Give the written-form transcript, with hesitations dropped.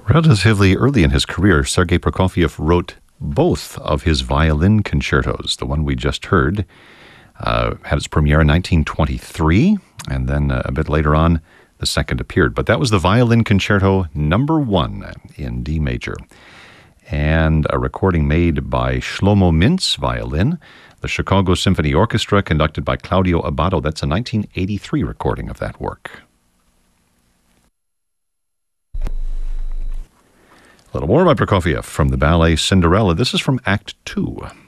Relatively early in his career, Sergei Prokofiev wrote both of his violin concertos. The one we just heard had its premiere in 1923, and then a bit later on, the second appeared. But that was the Violin Concerto number 1 in D major, and a recording made by Shlomo Mintz, violin, the Chicago Symphony Orchestra, conducted by Claudio Abbado. That's a 1983 recording of that work. A little more by Prokofiev from the ballet Cinderella. This is from Act 2.